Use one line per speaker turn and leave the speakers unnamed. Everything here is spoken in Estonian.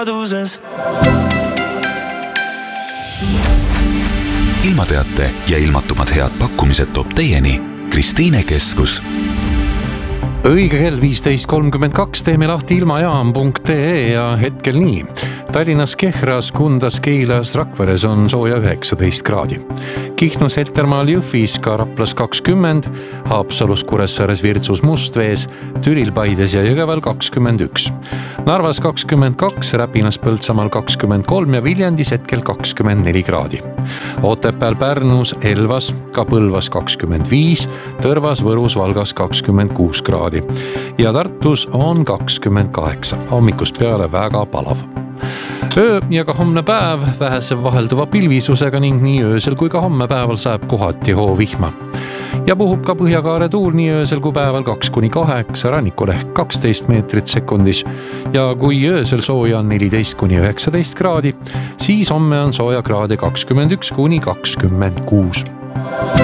Ilmateate ja ilmatumad head pakkumised toob teieni Kristiine Keskus.
Õige kell 15.32 teeme lahti ilmajaam.ee ja hetkel nii. Tallinnas, Kehras, Kundas, Keilas, Rakveres on sooja 19 kraadi. Kihnus, Heltermaal, Jõhvis, ka Raplas 20, Haapsalus, Kuressaares, Virtsus, Mustvees, Türil, Paides ja Jõgeval 21. Narvas 22, Räpinas, Põltsamaal 23 ja Viljandis hetkel 24 kraadi. Otepääl, Pärnus, Elvas, ka Põlvas 25, Tõrvas, Võrus, Valgas 26 kraadi ja Tartus on 28. Hommikust peale väga palav. Öö ja ka homne päev vähese vahelduva pilvisusega ning nii öösel kui ka homme päeval saab kohati hoovihma. Ja puhub ka põhjakaare tuul nii öösel kui päeval 2-8, rannikul ehk 12 meetrit sekundis. Ja kui öösel sooja on 14-19 kraadi, siis homme on sooja kraade 21-26.